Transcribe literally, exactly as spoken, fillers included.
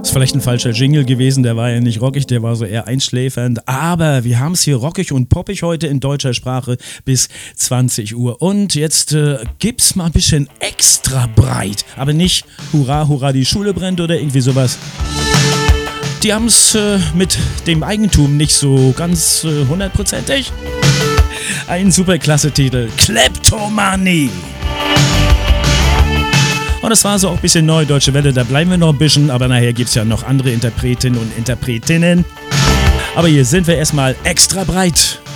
Ist vielleicht ein falscher Jingle gewesen, der war ja nicht rockig, der war so eher einschläfernd. Aber wir haben es hier rockig und poppig heute in deutscher Sprache bis zwanzig Uhr. Und jetzt äh, gibt's mal ein bisschen extra breit. Aber nicht hurra, hurra, die Schule brennt oder irgendwie sowas. Die haben es äh, mit dem Eigentum nicht so ganz äh, hundertprozentig. Ein super klasse Titel, Kleptomanie. Und das war so auch ein bisschen Neue Deutsche Welle, da bleiben wir noch ein bisschen, aber nachher gibt es ja noch andere Interpretinnen und Interpretinnen. Aber hier sind wir erstmal extra breit.